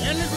in the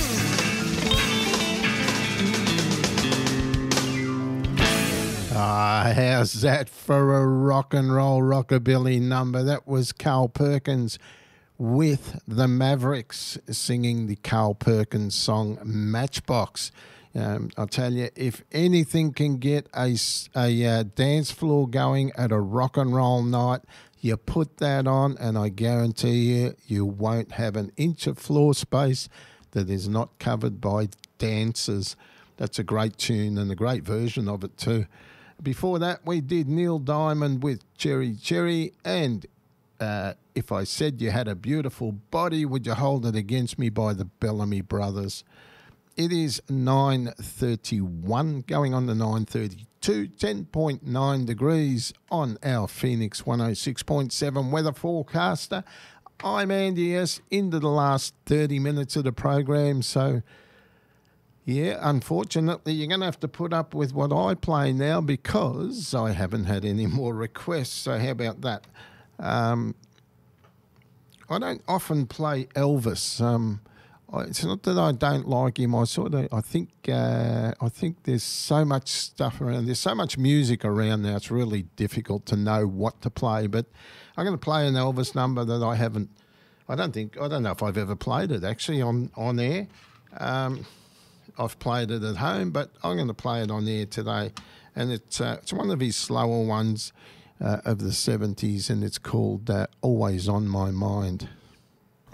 groove. How's that for a rock and roll rockabilly number? That was Carl Perkins with the Mavericks singing the Carl Perkins song Matchbox. I'll tell you, if anything can get a dance floor going at a rock and roll night, you put that on and I guarantee you, you won't have an inch of floor space that is not covered by dancers. That's a great tune and a great version of it too. Before that, we did Neil Diamond with Cherry Cherry and If I Said You Had a Beautiful Body, Would You Hold It Against Me by the Bellamy Brothers. It is 9:31, going on to 9:32, 10.9 degrees on our Phoenix 106.7 weather forecaster. I'm Andy S. into the last 30 minutes of the program, so yeah, unfortunately, you're going to have to put up with what I play now because I haven't had any more requests, so how about that? I don't often play Elvis. It's not that I don't like him. I think there's so much stuff around. There's so much music around now. It's really difficult to know what to play. But I'm going to play an Elvis number that I haven't. I don't know if I've ever played it actually on air. I've played it at home, but I'm going to play it on air today, and it's one of his slower ones of the 70s, and it's called "Always on My Mind."